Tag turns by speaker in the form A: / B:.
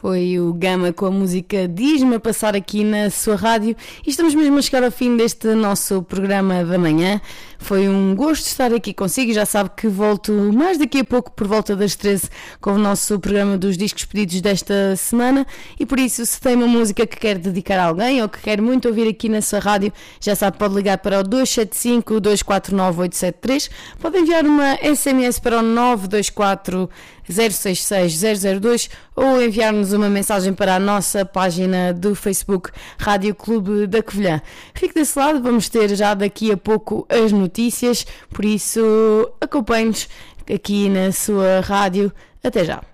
A: Foi o Gama com a música Diz-me a passar aqui na sua rádio e estamos mesmo a chegar ao fim deste nosso programa da manhã. Foi um gosto estar aqui consigo e já sabe que volto mais daqui a pouco por volta das 13 com o nosso programa dos discos pedidos desta semana e por isso se tem uma música que quer dedicar a alguém ou que quer muito ouvir aqui na sua rádio, já sabe, pode ligar para o 275 249 873, pode enviar uma SMS para o 924 066 002 ou enviar-nos uma mensagem para a nossa página do Facebook Rádio Clube da Covilhã. Fique desse lado, vamos ter já daqui a pouco as notícias, por isso acompanhe-nos aqui na sua rádio. Até já.